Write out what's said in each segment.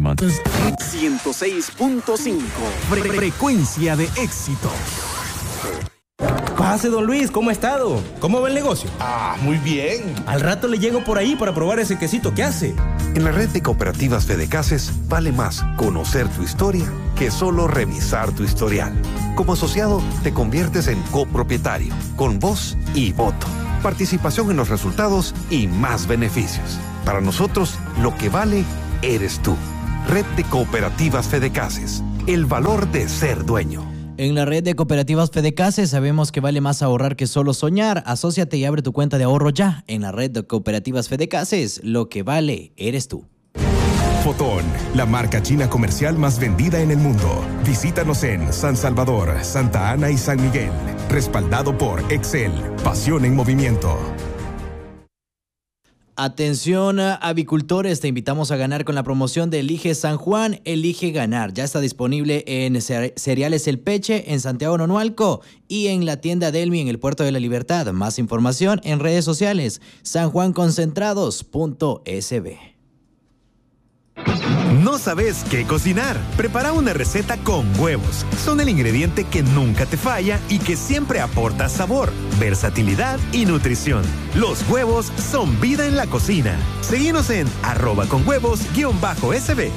Diamond. 106.5. Frecuencia de éxito. Pase, don Luis, ¿cómo ha estado? ¿Cómo va el negocio? Muy bien. Al rato le llego por ahí para probar ese quesito que hace. En la red de cooperativas Fedecases vale más conocer tu historia que solo revisar tu historial. Como asociado, te conviertes en copropietario, con voz y voto, participación en los resultados y más beneficios. Para nosotros, lo que vale eres tú. Red de Cooperativas Fedecases. El valor de ser dueño. En la red de cooperativas Fedecases sabemos que vale más ahorrar que solo soñar. Asóciate y abre tu cuenta de ahorro ya. En la red de cooperativas Fedecases, lo que vale eres tú. Fotón, la marca china comercial más vendida en el mundo. Visítanos en San Salvador, Santa Ana y San Miguel. Respaldado por Excel, pasión en movimiento. Atención, avicultores, te invitamos a ganar con la promoción de Elige San Juan, Elige Ganar. Ya está disponible en Cereales El Peche, en Santiago Nonualco y en la tienda Delmi en el Puerto de la Libertad. Más información en redes sociales, sanjuanconcentrados.sb. ¿No sabes qué cocinar? Prepara una receta con huevos. Son el ingrediente que nunca te falla y que siempre aporta sabor, versatilidad y nutrición. Los huevos son vida en la cocina. Seguinos en @conhuevos_sb.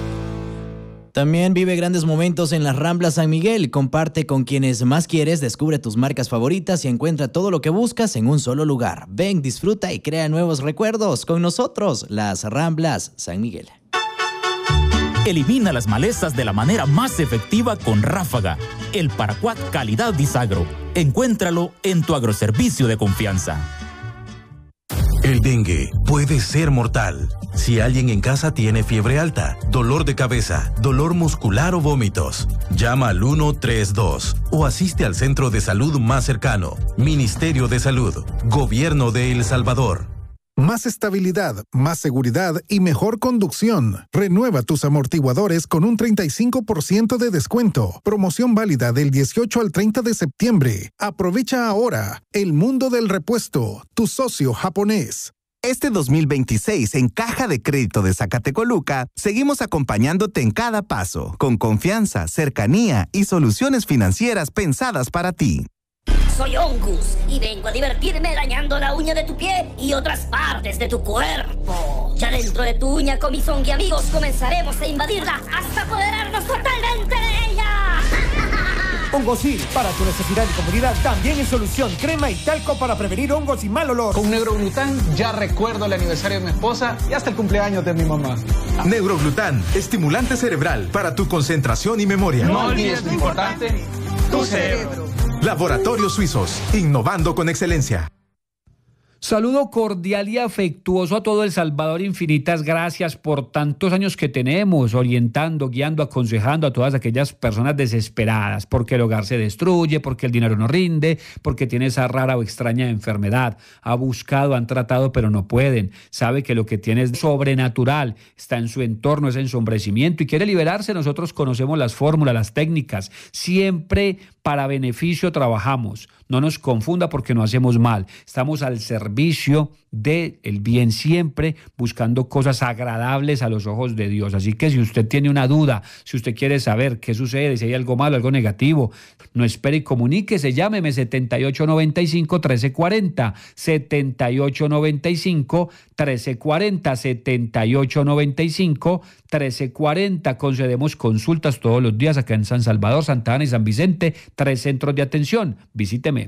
También vive grandes momentos en las Ramblas San Miguel. Comparte con quienes más quieres, descubre tus marcas favoritas y encuentra todo lo que buscas en un solo lugar. Ven, disfruta y crea nuevos recuerdos con nosotros, las Ramblas San Miguel. Elimina las malezas de la manera más efectiva con Ráfaga, el paraquat calidad Disagro. Encuéntralo en tu agroservicio de confianza. El dengue puede ser mortal. Si alguien en casa tiene fiebre alta, dolor de cabeza, dolor muscular o vómitos, llama al 132 o asiste al centro de salud más cercano. Ministerio de Salud, Gobierno de El Salvador. Más estabilidad, más seguridad y mejor conducción. Renueva tus amortiguadores con un 35% de descuento. Promoción válida del 18 al 30 de septiembre. Aprovecha ahora. El mundo del repuesto. Tu socio japonés. Este 2026 en Caja de Crédito de Zacatecoluca seguimos acompañándote en cada paso, con confianza, cercanía y soluciones financieras pensadas para ti. Soy Ongus y vengo a divertirme dañando la uña de tu pie y otras partes de tu cuerpo. Ya dentro de tu uña con mis ongi amigos comenzaremos a invadirla hasta apoderarnos totalmente de ella. Hongosil, para tu necesidad y comodidad, también es solución. Crema y talco para prevenir hongos y mal olor. Con Neuroglután ya recuerdo el aniversario de mi esposa y hasta el cumpleaños de mi mamá. Neuroglután, estimulante cerebral para tu concentración y memoria. No olvides lo importante, tu cerebro. Laboratorios Suizos, innovando con excelencia. Saludo cordial y afectuoso a todo El Salvador. Infinitas gracias por tantos años que tenemos orientando, guiando, aconsejando a todas aquellas personas desesperadas porque el hogar se destruye, porque el dinero no rinde, porque tiene esa rara o extraña enfermedad. Ha buscado, han tratado, pero no pueden. Sabe que lo que tiene es sobrenatural, está en su entorno, es ensombrecimiento y quiere liberarse. Nosotros conocemos las fórmulas, las técnicas. Siempre para beneficio trabajamos. No nos confunda porque no hacemos mal. Estamos al servicio del bien siempre, buscando cosas agradables a los ojos de Dios. Así que si usted tiene una duda, si usted quiere saber qué sucede, si hay algo malo, algo negativo, no espere y comuníquese. Llámeme 7895-1340, 7895-1340, 7895-1340. Concedemos consultas todos los días acá en San Salvador, Santa Ana y San Vicente, 3 centros de atención. Visíteme